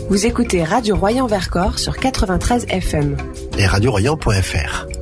Vous écoutez Radio Royan Vercors sur 93 FM. Et radioroyan.fr.